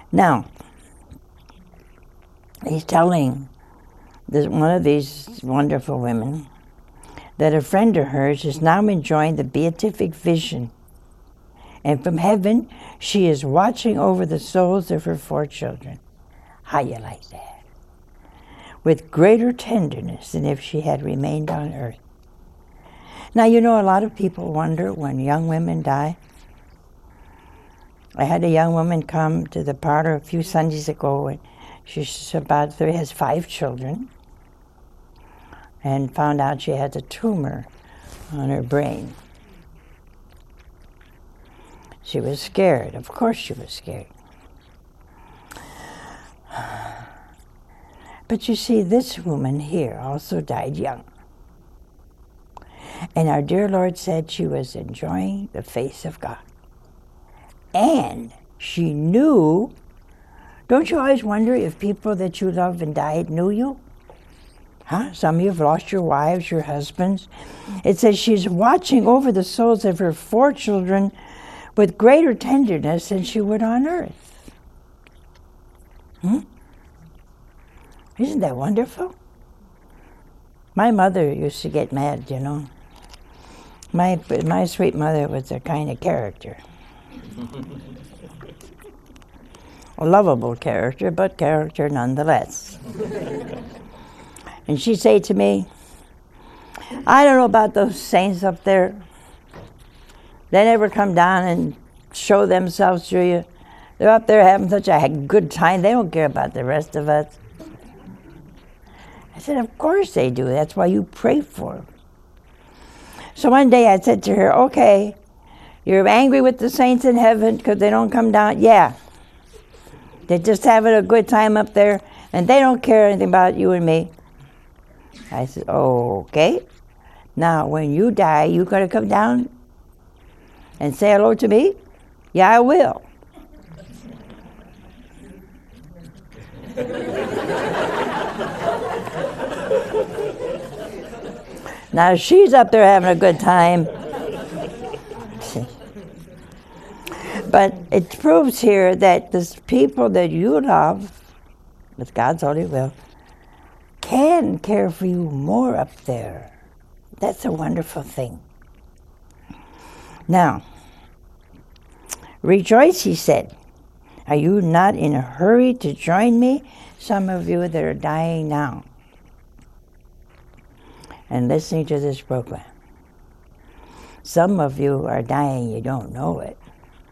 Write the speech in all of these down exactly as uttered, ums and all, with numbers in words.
Now, he's telling this, one of these wonderful women that a friend of hers is now enjoying the beatific vision. And from heaven, she is watching over the souls of her four children. How you like that? With greater tenderness than if she had remained on earth. Now, you know, a lot of people wonder when young women die. I had a young woman come to the parlor a few Sundays ago, and she's about three, has five children, and found out she has a tumor on her brain. She was scared. Of course she was scared. But you see, this woman here also died young. And our dear Lord said she was enjoying the face of God. And she knew, don't you always wonder if people that you love and died knew you? Huh? Some of you have lost your wives, your husbands. It says she's watching over the souls of her four children with greater tenderness than she would on earth. Hmm? Isn't that wonderful? My mother used to get mad, you know. My, my sweet mother was a kind of character. A lovable character, but character nonetheless. And she'd say to me, I don't know about those saints up there. They never come down and show themselves to you. They're up there having such a good time. They don't care about the rest of us. I said, of course they do. That's why you pray for them. So one day I said to her, okay, you're angry with the saints in heaven because they don't come down? Yeah. They're just having a good time up there, and they don't care anything about you and me. I said, oh, okay. Now, when you die, you going to come down and say hello to me? Yeah, I will. Now, she's up there having a good time. But it proves here that the people that you love, with God's holy will, can care for you more up there. That's a wonderful thing. Now, rejoice, he said. Are you not in a hurry to join me? Some of you that are dying now and listening to this program. Some of you are dying, you don't know it.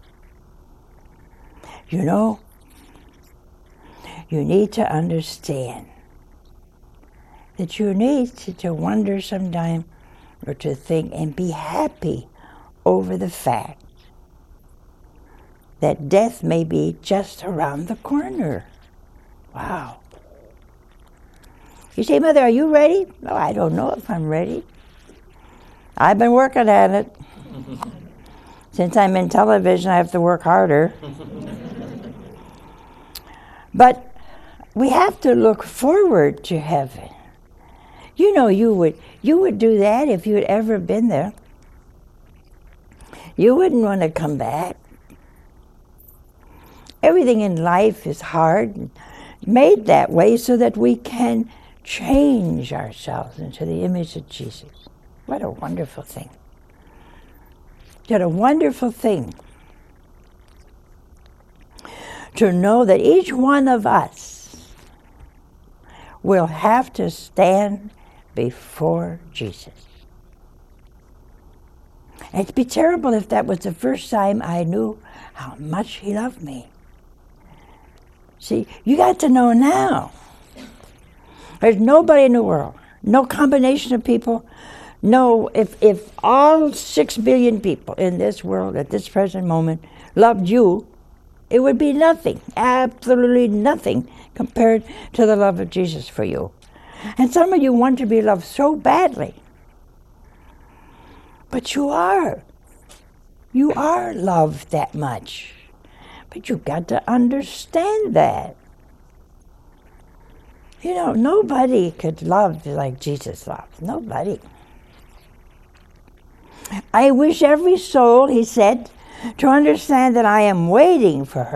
You know, you need to understand that you need to, to wonder sometime or to think and be happy over the fact that death may be just around the corner. Wow. You say, Mother, are you ready? No, I don't know if I'm ready. I've been working at it. Since I'm in television, I have to work harder. But we have to look forward to heaven. You know, you would you would do that if you had ever been there. You wouldn't want to come back. Everything in life is hard and made that way so that we can change ourselves into the image of Jesus. What a wonderful thing. What a wonderful thing to know that each one of us will have to stand before Jesus. It'd be terrible if that was the first time I knew how much he loved me. See, you got to know now. There's nobody in the world, no combination of people, no, if, if all six billion people in this world at this present moment loved you, it would be nothing, absolutely nothing compared to the love of Jesus for you. And some of you want to be loved so badly. But you are. You are loved that much. But you've got to understand that. You know, nobody could love like Jesus loved. Nobody. I wish every soul, he said, to understand that I am waiting for her.